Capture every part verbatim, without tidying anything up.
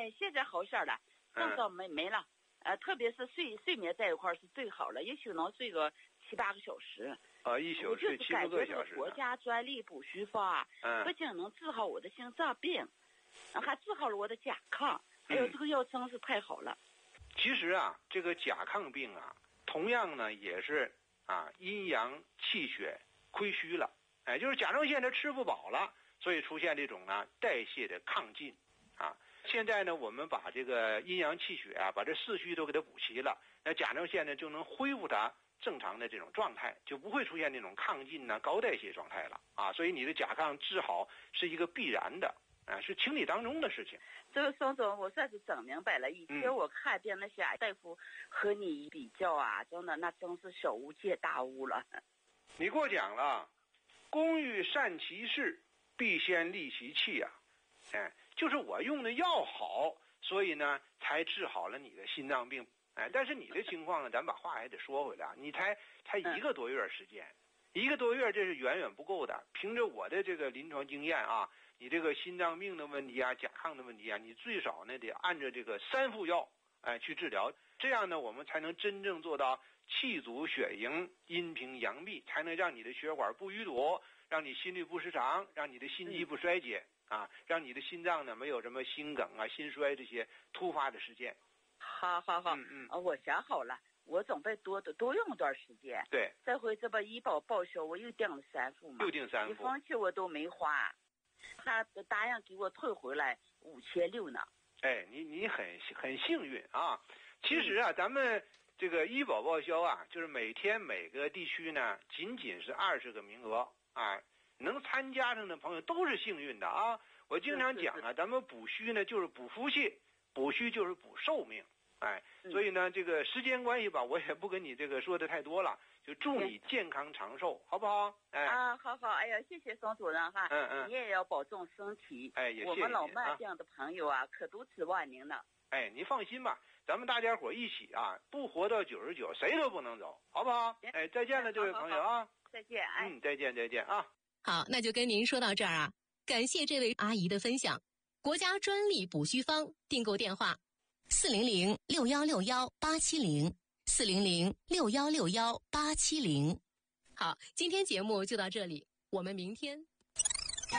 哎，现在好些了，症状没、嗯、没了。呃，特别是睡睡眠在一块是最好了，一宿能睡个七八个小时。 啊，一宿睡七八个小时。 国家专利补虚方啊， 嗯， 不仅能治好我的心脏病，还治好了我的甲亢。哎呦，这个药真是太好了。 其实啊，这个甲亢病啊，同样呢也是啊阴阳气血亏虚了，哎，就是甲状腺它吃不饱了，所以出现这种啊代谢的亢进啊。现在呢，我们把这个阴阳气血啊，把这四虚都给它补齐了，那甲状腺呢就能恢复它正常的这种状态，就不会出现那种亢进呢、高代谢状态了啊。所以你的甲亢治好是一个必然的。啊，是情理当中的事情。 这个宋总，我算是整明白了。以前我看见那些大夫和你比较啊，嗯、真的那真是小巫见大巫了。 你给我讲了，工欲善其事，必先利其器啊。哎，就是我用的药好，所以呢才治好了你的心脏病。哎，但是你的情况呢，咱把话还得说回来啊，你才才一个多月时间，嗯、一个多月这是远远不够的。凭着我的这个临床经验啊。你这个心脏病的问题啊，甲亢的问题啊，你最少呢得按照这个三副药哎去治疗，这样呢我们才能真正做到气足血盈，阴平阳闭，才能让你的血管不淤堵，让你心律不失常，让你的心肌不衰竭、嗯、啊，让你的心脏呢没有什么心梗啊、心衰这些突发的事件。 好好好，嗯嗯，啊，我想好了，我准备多多用一段时间。 对， 这回这不医保报销，我又订了三副嘛， 又订三副， 一分钱我都没花。他答应给我退回来五千六呢。 哎，你你很很幸运啊！其实啊，咱们这个医保报销啊，就是每天每个地区呢，仅仅是二十个名额啊，能参加上的朋友都是幸运的啊。我经常讲啊，咱们补虚呢就是补福气，补虚就是补寿命。哎，所以呢，这个时间关系吧，我也不跟你这个说的太多了，就祝你健康长寿，好不好？哎啊，好好，哎呀，谢谢宋主任哈，嗯嗯，你也要保重身体。 哎，也谢谢你。 我们老慢病的朋友啊，可都指望您呢。 哎，你放心吧，咱们大家伙一起啊，不活到九十九，谁都不能走，好不好？哎，再见了，这位朋友啊， 再见，哎， 嗯，再见，再见啊。 好，那就跟您说到这儿啊，感谢这位阿姨的分享。国家专利补虚方订购电话。四零零六幺六幺八七零，四零零六幺六幺八七零。好，今天节目就到这里，我们明天。 开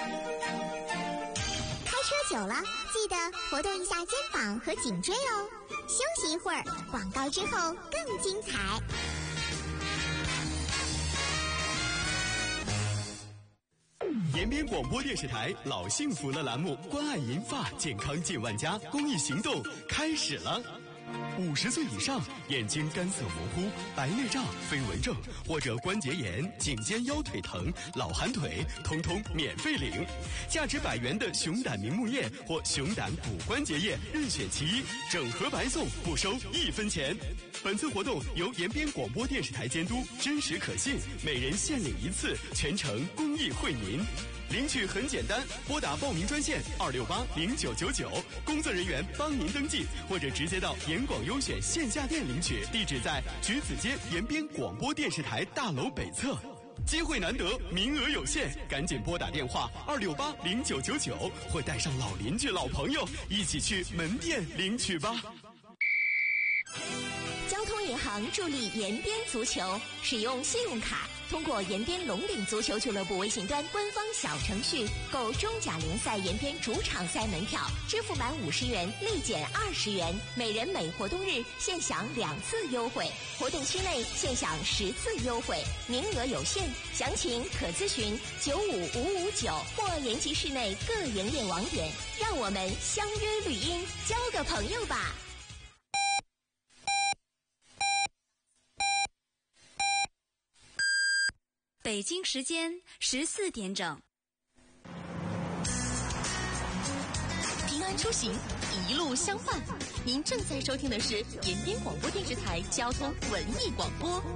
车久了，记得活动一下肩膀和颈椎哦。休息一会儿，广告之后更精彩。 延边广播电视台老幸福了栏目关爱银发健康进万家公益行动开始了。五十岁以上眼睛干涩模糊、白内障、飞蚊症或者关节炎、颈肩腰腿疼、老寒腿，通通免费领。价值百元的熊胆明目液或熊胆补关节液任选其一，整盒白送，不收一分钱。本次活动由延边广播电视台监督，真实可信，每人限领一次，全程公益惠民。领取很简单，拨打报名专线二六八零九九九，工作人员帮您登记，或者直接到延广优选线下店领取，地址在橘子街延边广播电视台大楼北侧。机会难得，名额有限，赶紧拨打电话二六八零九九九，或带上老邻居、老朋友一起去门店领取吧。 交通银行助力延边足球，使用信用卡通过延边龙岭足球俱乐部微信端官方小程序购中甲联赛延边主场赛门票，支付满五十元立减二十元，每人每活动日现享两次优惠，活动期内现享十次优惠，名额有限，详情可咨询九五五五九或延吉市内各营业网点。让我们相约绿荫，交个朋友吧。 北京时间十四点整。 平安出行，一路相伴。您正在收听的是延边广播电视台交通文艺广播。